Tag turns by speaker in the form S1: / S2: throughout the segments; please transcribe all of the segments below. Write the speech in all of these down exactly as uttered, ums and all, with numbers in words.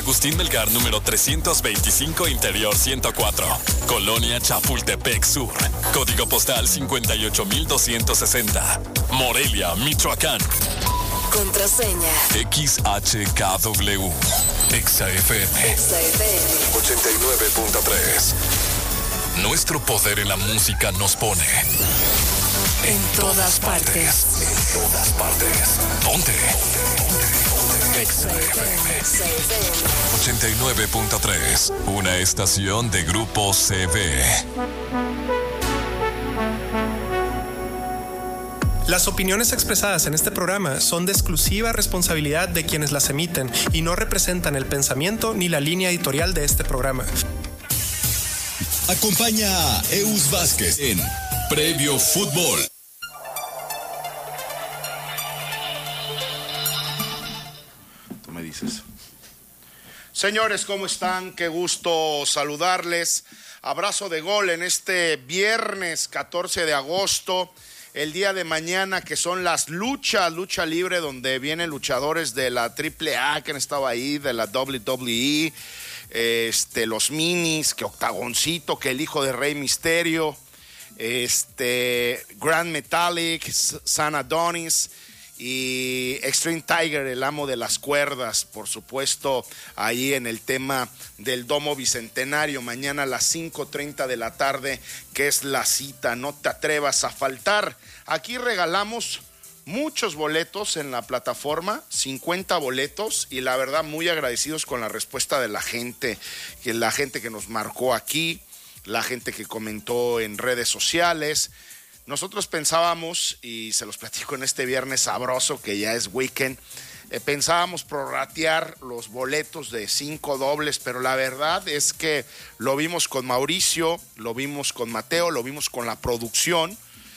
S1: Agustín Melgar, número trescientos veinticinco, Interior ciento cuatro. Colonia Chapultepec Sur. Código postal cincuenta y ocho mil doscientos sesenta. Morelia, Michoacán.
S2: Contraseña
S1: X H K W. Exa F M.
S2: Exa F M
S1: ochenta y nueve punto tres. Nuestro poder en la música nos pone
S2: en todas partes.
S1: En todas partes. Ponte. Exa F M ochenta y nueve punto tres. Una estación de Grupo C V.
S3: Las opiniones expresadas en este programa son de exclusiva responsabilidad de quienes las emiten y no representan el pensamiento ni la línea editorial de este programa.
S4: Acompaña a Eus Vázquez en Previo Fútbol.
S5: Tú me dices. Señores, ¿cómo están? Qué gusto saludarles. Abrazo de gol en este viernes catorce de agosto. El día de mañana, que son las luchas, lucha libre, donde vienen luchadores de la triple A que han estado ahí, de la doble u doble u E, este, los minis, que Octagoncito, que el hijo de Rey Misterio, este, Grand Metalik, San Adonis y Extreme Tiger, el amo de las cuerdas, por supuesto, ahí en el tema del Domo Bicentenario, mañana a las cinco treinta de la tarde, que es la cita, no te atrevas a faltar. Aquí regalamos muchos boletos en la plataforma, cincuenta boletos, y la verdad muy agradecidos con la respuesta de la gente, que la gente que nos marcó aquí, la gente que comentó en redes sociales. Nosotros pensábamos, y se los platico en este viernes sabroso que ya es weekend, eh, pensábamos prorratear los boletos de cinco dobles, pero la verdad es que lo vimos con Mauricio, lo vimos con Mateo, lo vimos con la producción,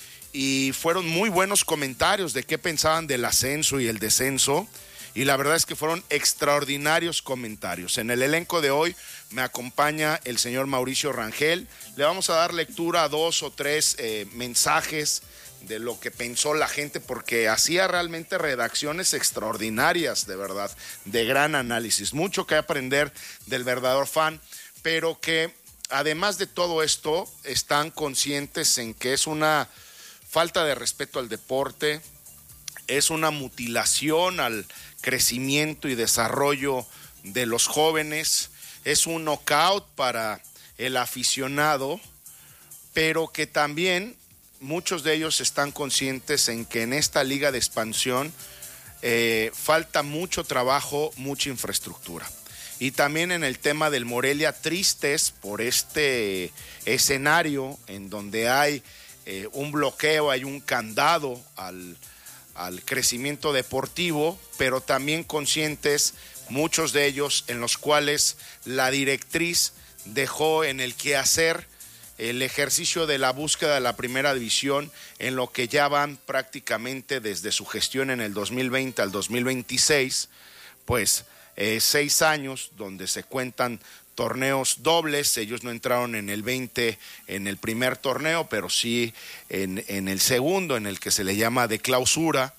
S5: y fueron muy buenos comentarios de qué pensaban del ascenso y el descenso, y la verdad es que fueron extraordinarios comentarios. En el elenco de hoy me acompaña el señor Mauricio Rangel. Le vamos a dar lectura a dos o tres eh, mensajes de lo que pensó la gente, porque hacía realmente redacciones extraordinarias, de verdad, de gran análisis. Mucho que aprender del verdadero fan, pero que además de todo esto están conscientes en que es una falta de respeto al deporte, es una mutilación al crecimiento y desarrollo de los jóvenes, es un knockout para el aficionado, pero que también muchos de ellos están conscientes en que en esta liga de expansión eh, falta mucho trabajo, mucha infraestructura. Y también en el tema del Morelia, tristes por este escenario en donde hay eh, un bloqueo, hay un candado al al crecimiento deportivo, pero también conscientes, muchos de ellos, en los cuales la directriz dejó en el quehacer el ejercicio de la búsqueda de la primera división, en lo que ya van prácticamente desde su gestión en el dos mil veinte al dos mil veintiséis, pues eh, seis años donde se cuentan torneos dobles. Ellos no entraron en el veinte en el primer torneo, pero sí en, en el segundo, en el que se le llama de clausura,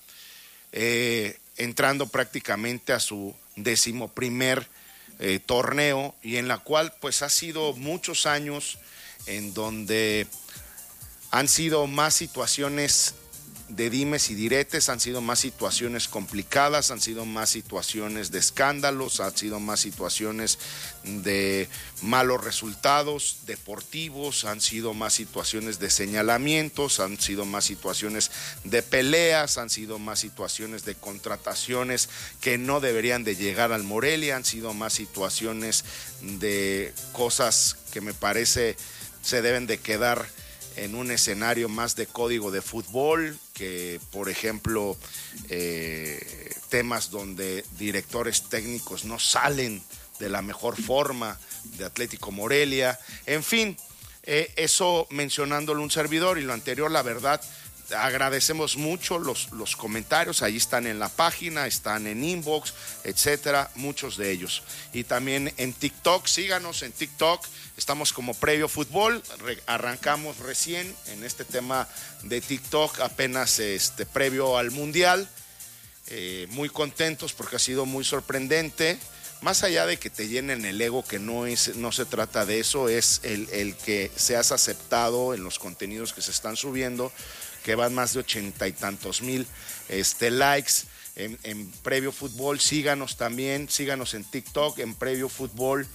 S5: eh, entrando prácticamente a su decimoprimer eh, torneo, y en la cual pues ha sido muchos años en donde han sido más situaciones de dimes y diretes, han sido más situaciones complicadas, han sido más situaciones de escándalos, han sido más situaciones de malos resultados deportivos, han sido más situaciones de señalamientos, han sido más situaciones de peleas, han sido más situaciones de contrataciones que no deberían de llegar al Morelia, han sido más situaciones de cosas que me parece se deben de quedar en un escenario más de código de fútbol, que por ejemplo eh, temas donde directores técnicos no salen de la mejor forma de Atlético Morelia, en fin, eh, eso mencionándolo un servidor. Y lo anterior, la verdad, agradecemos mucho los, los comentarios, ahí están en la página, están en inbox, etcétera, muchos de ellos. Y también en TikTok, síganos en TikTok, estamos como Previo Fútbol, Re- arrancamos recién en este tema de TikTok, apenas este, previo al Mundial, eh, muy contentos porque ha sido muy sorprendente. más allá de que te llenen el ego, que no es, no se trata de eso, es el, el que seas aceptado en los contenidos que se están subiendo, que van más de ochenta y tantos mil este, likes en, en Previo Fútbol. Síganos también, síganos en TikTok, en Previo Fútbol.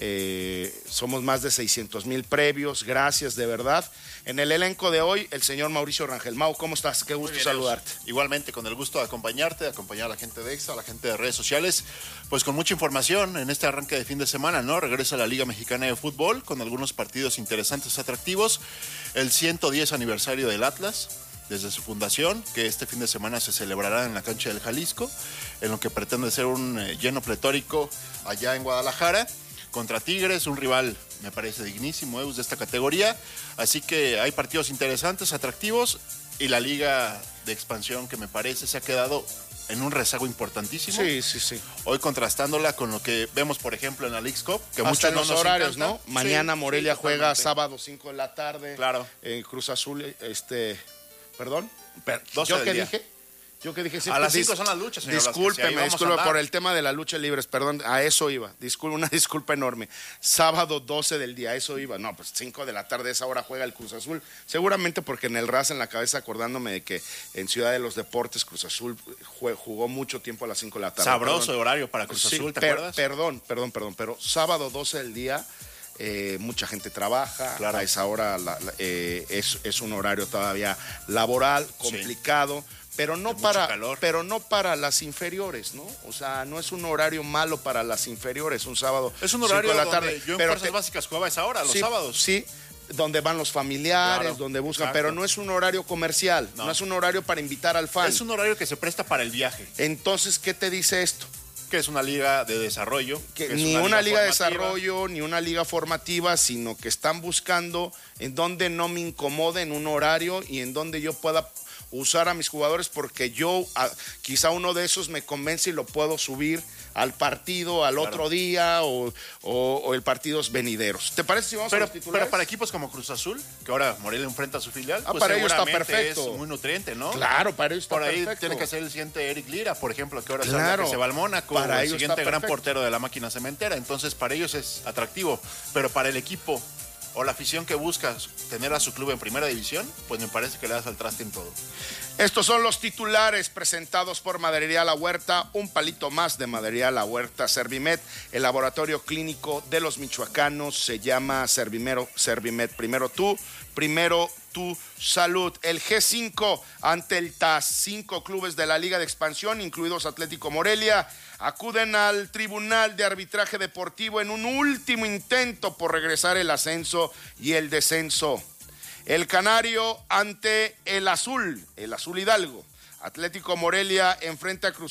S5: Eh, somos más de seiscientos mil previos, gracias de verdad. En el elenco de hoy, el señor Mauricio Rangel. Mau, ¿cómo estás? Qué gusto bien, saludarte.
S6: Igualmente, con el gusto de acompañarte, de acompañar a la gente de Exa, a la gente de redes sociales, pues con mucha información en este arranque de fin de semana, ¿no? Regresa la Liga Mexicana de Fútbol con algunos partidos interesantes, atractivos. El ciento diez aniversario del Atlas, desde su fundación, que este fin de semana se celebrará en la cancha del Jalisco, en lo que pretende ser un eh, lleno pletórico allá en Guadalajara, contra Tigres, un rival, me parece dignísimo, Eus, de esta categoría. Así que hay partidos interesantes, atractivos, y la Liga de Expansión, que me parece se ha quedado en un rezago importantísimo.
S5: Sí, sí, sí.
S6: Hoy contrastándola con lo que vemos, por ejemplo, en la Leagues Cup, que
S5: hasta
S6: muchos
S5: en los
S6: no nos
S5: horarios,
S6: encanta.
S5: ¿no? Mañana
S6: sí,
S5: Morelia
S6: sí,
S5: juega sábado cinco de la tarde.
S6: Claro.
S5: En Cruz Azul, este, perdón. Per,
S6: doce
S5: ¿Yo
S6: del
S5: qué
S6: día.
S5: dije? ¿Yo qué dije? Sí,
S6: a
S5: pues,
S6: las cinco
S5: dis,
S6: son las luchas, señor
S5: Discúlpeme,
S6: Vázquez,
S5: disculpe por el tema de las luchas libres, perdón, a eso iba. Disculpe, una disculpa enorme. Sábado doce del día, a eso iba. No, pues cinco de la tarde, esa hora juega el Cruz Azul. Seguramente porque en el R A S en la cabeza, acordándome de que en Ciudad de los Deportes Cruz Azul jugó mucho tiempo a las cinco de la tarde.
S6: Sabroso
S5: perdón.
S6: horario para Cruz
S5: Sí,
S6: Azul, ¿te
S5: per,
S6: acuerdas?
S5: Perdón, perdón, perdón, pero sábado doce del día, eh, mucha gente trabaja,
S6: claro.
S5: A esa hora la, la, eh, es, es un horario todavía laboral, complicado. Sí. Pero no para, pero no para las inferiores, ¿no? O sea, no es un horario malo para las inferiores, un sábado.
S6: Es un horario
S5: de la
S6: donde
S5: tarde,
S6: yo en
S5: pero
S6: Fuerzas
S5: te,
S6: Básicas jugaba a esa hora, los
S5: sí,
S6: sábados.
S5: Sí, donde van los familiares,
S6: claro,
S5: donde buscan,
S6: exacto.
S5: Pero no es un horario comercial, no. no es un horario para invitar al fan.
S6: Es un horario que se presta para el viaje.
S5: Entonces, ¿qué te dice esto?
S6: Que es una liga de desarrollo.
S5: Que
S6: que
S5: ni
S6: una,
S5: una liga, liga de
S6: formativa.
S5: desarrollo, ni una liga formativa, sino que están buscando en donde no me incomode en un horario y en donde yo pueda usar a mis jugadores, porque yo a, quizá uno de esos me convence y lo puedo subir al partido al claro. otro día o, o, o el partidos venideros. ¿Te parece si vamos
S6: pero,
S5: a los titulares?
S6: Pero para equipos como Cruz Azul, que ahora Morelia enfrenta a su filial,
S5: ah,
S6: pues
S5: para ellos está perfecto.
S6: Es muy nutriente, ¿no?
S5: Claro, para ellos está
S6: Por ahí
S5: perfecto.
S6: tiene que ser el siguiente Eric Lira, por ejemplo, que ahora
S5: claro.
S6: que se va al Mónaco,
S5: para
S6: el
S5: ellos
S6: siguiente gran
S5: perfecto.
S6: portero de la máquina cementera. Entonces, para ellos es atractivo. Pero para el equipo o la afición que busca tener a su club en primera división, pues me parece que le das al traste en todo.
S5: Estos son los titulares presentados por Maderería La Huerta, un palito más de Maderería La Huerta. Servimet, el laboratorio clínico de los michoacanos, se llama Servimero, Servimet. Primero tú, primero tu salud. El G cinco ante el T A S, cinco clubes de la Liga de Expansión, incluidos Atlético Morelia, acuden al Tribunal de Arbitraje Deportivo en un último intento por regresar el ascenso y el descenso. El Canario ante el Azul, el Azul Hidalgo. Atlético Morelia enfrenta a Cruz